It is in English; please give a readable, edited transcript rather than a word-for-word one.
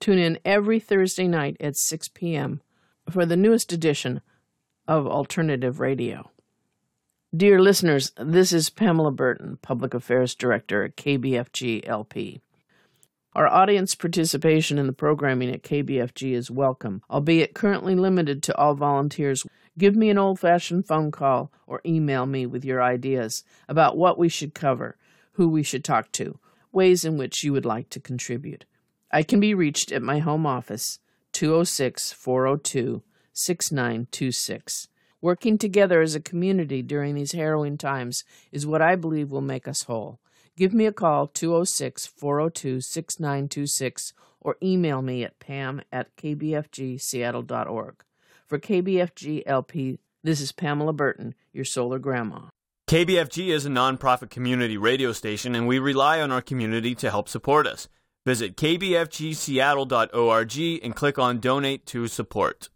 Tune in every Thursday night at 6 p.m. for the newest edition of Alternative Radio. Dear listeners, this is Pamela Burton, Public Affairs Director at KBFG LP. Our audience participation in the programming at KBFG is welcome, albeit currently limited to all volunteers. Give me an old-fashioned phone call or email me with your ideas about what we should cover, who we should talk to, ways in which you would like to contribute. I can be reached at my home office, 206-402-6926. Working together as a community during these harrowing times is what I believe will make us whole. Give me a call, 206-402-6926, or email me at pam@kbfgseattle.org. For KBFG LP, this is Pamela Burton, your solar grandma. KBFG is a nonprofit community radio station, and we rely on our community to help support us. Visit kbfgseattle.org and click on Donate to Support.